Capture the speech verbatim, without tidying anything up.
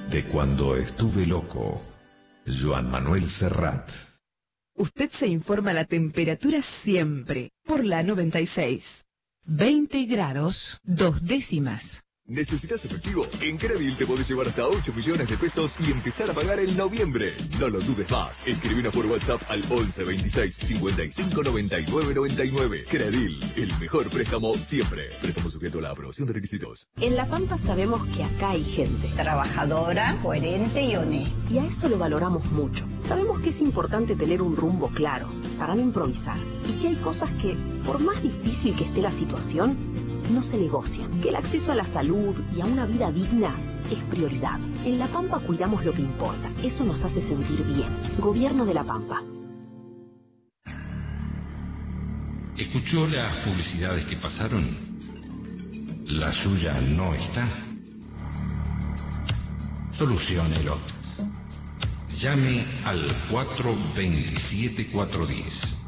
De cuando estuve loco, Joan Manuel Serrat. Usted se informa la temperatura siempre por la noventa y seis. veinte grados, dos décimas. ¿Necesitas efectivo? En Credil te podés llevar hasta ocho millones de pesos y empezar a pagar en noviembre. No lo dudes más. Escribinos por WhatsApp al once veintiséis cincuenta y cinco noventa y nueve noventa y nueve. Credil, el mejor préstamo siempre. Préstamo sujeto a la aprobación de requisitos. En La Pampa sabemos que acá hay gente trabajadora, coherente y honesta. Y a eso lo valoramos mucho. Sabemos que es importante tener un rumbo claro para no improvisar. Y que hay cosas que, por más difícil que esté la situación, no se negocian, que el acceso a la salud y a una vida digna es prioridad. En La Pampa cuidamos lo que importa. Eso nos hace sentir bien. Gobierno de La Pampa. ¿Escuchó las publicidades que pasaron? La suya no está. Soluciónelo. Llame al cuatro veintisiete cuatrocientos diez.